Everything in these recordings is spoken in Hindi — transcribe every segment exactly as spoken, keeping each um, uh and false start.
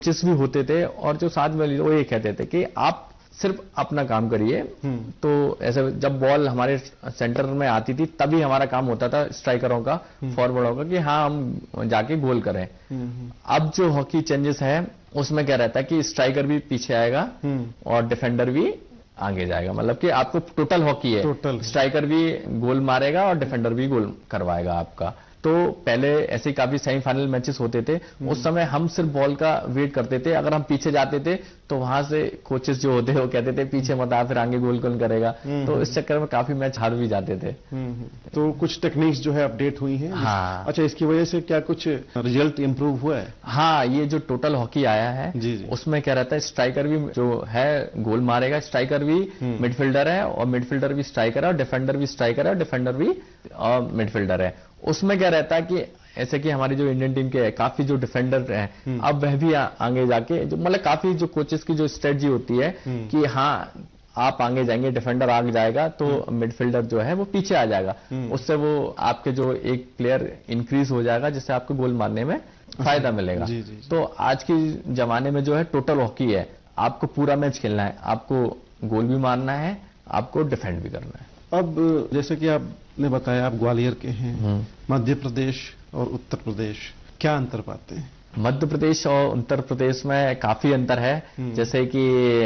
कोचेस भी होते थे और जो साथ में वो ये कहते थे कि आप सिर्फ अपना काम करिए। तो ऐसे जब बॉल हमारे सेंटर में आती थी तभी हमारा काम होता था स्ट्राइकरों का, फॉरवर्डों का, कि हाँ हम जाके गोल करें। अब जो हॉकी चेंजेस है उसमें क्या रहता है कि स्ट्राइकर भी पीछे आएगा और डिफेंडर भी आगे जाएगा। मतलब कि आपको टोटल हॉकी है, टोटल स्ट्राइकर भी गोल मारेगा और डिफेंडर भी गोल करवाएगा आपका। तो पहले ऐसे काफी सेमीफाइनल मैचेस होते थे, उस समय हम सिर्फ बॉल का वेट करते थे। अगर हम पीछे जाते थे तो वहां से कोचेस जो होते हैं वो कहते थे पीछे मत आ, फिर आगे गोल कौन करेगा। तो इस चक्कर में काफी मैच हार भी जाते थे। तो कुछ टेक्निक्स जो है अपडेट हुई हैं। हाँ। अच्छा, इसकी वजह से क्या कुछ रिजल्ट इंप्रूव हुआ है? हाँ, ये जो टोटल हॉकी आया है जी जी। उसमें क्या रहता है, स्ट्राइकर भी जो है गोल मारेगा, स्ट्राइकर भी मिडफील्डर है और मिडफील्डर भी स्ट्राइकर है और डिफेंडर भी स्ट्राइकर है और डिफेंडर भी मिडफील्डर है। उसमें क्या रहता है कि ऐसे कि हमारी जो इंडियन टीम के काफी जो डिफेंडर हैं अब वह भी आगे जाके जो मतलब काफी जो कोचेस की जो स्ट्रेटजी होती है कि हाँ आप आगे जाएंगे, डिफेंडर आगे जाएगा तो मिडफील्डर जो है वो पीछे आ जाएगा। उससे वो आपके जो एक प्लेयर इंक्रीज हो जाएगा जिससे आपको गोल मारने में फायदा मिलेगा। जी, जी, जी। तो आज के जमाने में जो है टोटल हॉकी है, आपको पूरा मैच खेलना है, आपको गोल भी मारना है, आपको डिफेंड भी करना है। अब जैसे कि आपने बताया आप ग्वालियर के हैं, मध्य प्रदेश और उत्तर प्रदेश क्या अंतर पाते हैं? मध्य प्रदेश और उत्तर प्रदेश में काफी अंतर है। जैसे कि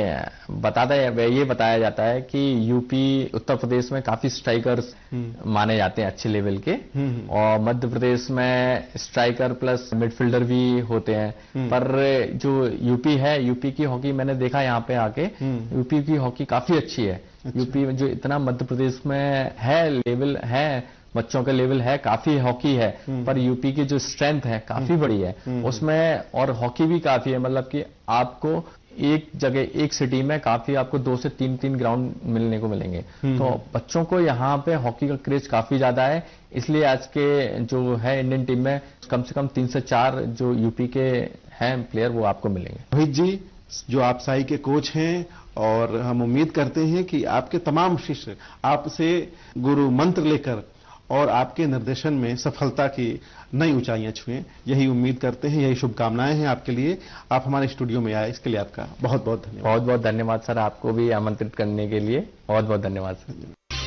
बताता है ये बताया जाता है कि यूपी उत्तर प्रदेश में काफी स्ट्राइकर्स माने जाते हैं अच्छे लेवल के और मध्य प्रदेश में स्ट्राइकर प्लस मिडफील्डर भी होते हैं। पर जो यूपी है, यूपी की हॉकी मैंने देखा यहाँ पे आके, यूपी की हॉकी काफी अच्छी है। अच्छा। यूपी में जो इतना मध्य प्रदेश में है लेवल है, बच्चों का लेवल है, काफी हॉकी है, पर यूपी की जो स्ट्रेंथ है काफी बड़ी है उसमें, और हॉकी भी काफी है। मतलब कि आपको एक जगह एक सिटी में काफी आपको दो से तीन तीन ग्राउंड मिलने को मिलेंगे। तो बच्चों को यहाँ पे हॉकी का क्रेज काफी ज्यादा है, इसलिए आज के जो है इंडियन टीम में कम से कम तीन से चार जो यूपी के हैं प्लेयर वो आपको मिलेंगे। रोहित जी, जो आप साई के कोच हैं और हम उम्मीद करते हैं कि आपके तमाम शिष्य आपसे गुरु मंत्र लेकर और आपके निर्देशन में सफलता की नई ऊंचाइयां छुएं, यही उम्मीद करते हैं, यही शुभकामनाएं हैं आपके लिए। आप हमारे स्टूडियो में आए इसके लिए आपका बहुत बहुत धन्यवाद। बहुत बहुत धन्यवाद सर, आपको भी आमंत्रित करने के लिए बहुत बहुत धन्यवाद sir.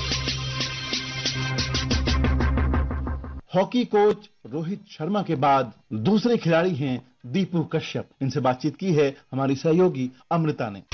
Hockey coach Rohit Sharma के बाद दूसरे खिलाड़ी हैं दीपू कश्यप। इनसे बातचीत की है हमारी सहयोगी अमृता ने।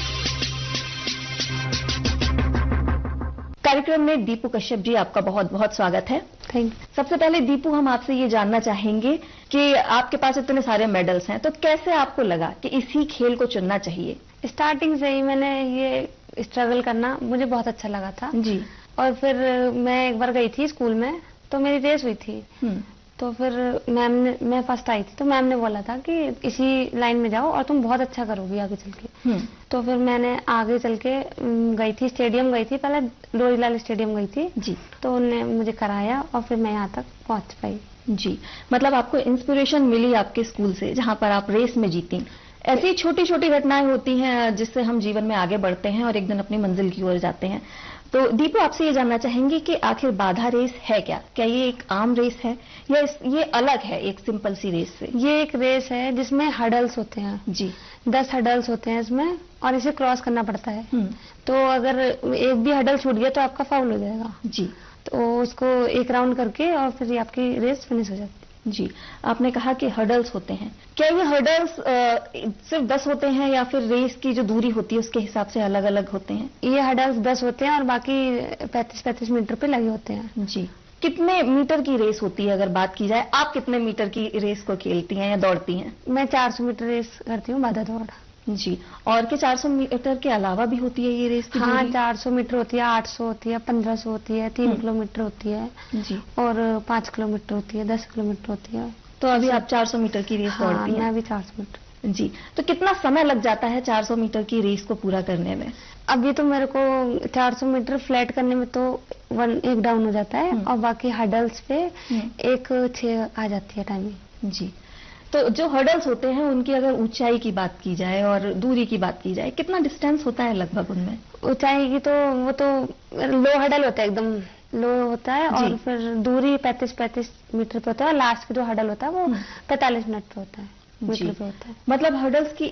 कार्यक्रम में दीपू कश्यप जी, आपका बहुत बहुत स्वागत है। Thank you. सबसे पहले दीपू, हम आपसे ये जानना चाहेंगे कि आपके पास इतने सारे मेडल्स हैं, तो कैसे आपको लगा कि इसी खेल को चुनना चाहिए? स्टार्टिंग से ही मैंने ये स्ट्रगल करना मुझे बहुत अच्छा लगा था जी। और फिर मैं एक बार गई थी स्कूल में, तो मेरी रेस हुई थी, तो फिर मैम ने, मैं फर्स्ट आई थी, तो मैम ने बोला था कि इसी लाइन में जाओ और तुम बहुत अच्छा करोगी आगे चल के। तो फिर मैंने आगे चल के गई थी, स्टेडियम गई थी, पहले लोरीलाल स्टेडियम गई थी जी। तो उन्होंने मुझे कराया और फिर मैं यहाँ तक पहुँच पाई जी। मतलब आपको इंस्पिरेशन मिली आपके स्कूल से जहाँ पर आप रेस में जीती। ऐसी छोटी छोटी घटनाएं होती हैं जिससे हम जीवन में आगे बढ़ते हैं और एक दिन अपनी मंजिल की ओर जाते हैं। तो दीपू, आपसे ये जानना चाहेंगे कि आखिर बाधा रेस है क्या? क्या ये एक आम रेस है या इस, ये अलग है एक सिंपल सी रेस से? ये एक रेस है जिसमें हडल्स होते हैं जी। दस हडल्स होते हैं इसमें और इसे क्रॉस करना पड़ता है। तो अगर एक भी हडल छूट गया तो आपका फाउल हो जाएगा जी। तो उसको एक राउंड करके और फिर आपकी रेस फिनिश हो जाती है जी। आपने कहा कि हर्डल्स होते हैं, क्या ये हर्डल्स सिर्फ दस होते हैं या फिर रेस की जो दूरी होती है उसके हिसाब से अलग अलग होते हैं? ये हर्डल्स दस होते हैं और बाकी पैंतीस पैंतीस मीटर पे लगे होते हैं जी। कितने मीटर की रेस होती है अगर बात की जाए? आप कितने मीटर की रेस को खेलती हैं या दौड़ती हैं? मैं चार सौ मीटर रेस करती हूँ, बाधा दौड़ जी। और के चार सौ मीटर के अलावा भी होती है ये रेस की? हाँ, चार सौ मीटर होती है, आठ सौ होती है, पंद्रह सौ होती है, तीन किलोमीटर होती है जी, और पांच किलोमीटर होती है, दस किलोमीटर होती है। तो अभी आप चार सौ मीटर की रेस हाँ, दौड़ती हैं? मैं अभी चार सौ मीटर जी। तो कितना समय लग जाता है चार सौ मीटर की रेस को पूरा करने में? अभी तो मेरे को चार सौ मीटर फ्लैट करने में तो वन एक डाउन हो जाता है और बाकी हर्डल्स पे एक छह आ जाती है टाइमिंग जी। तो जो हर्डल्स होते हैं उनकी अगर ऊंचाई की बात की जाए और दूरी की बात की जाए, कितना डिस्टेंस होता है लगभग उनमें? ऊंचाई की तो वो तो लो हर्डल होता है, एकदम लो होता है और फिर दूरी पैंतीस पैंतीस मीटर पे होता है और लास्ट का जो हर्डल होता है वो पैंतालीस मिनट पे होता है मीटर पे होता है। मतलब हर्डल्स की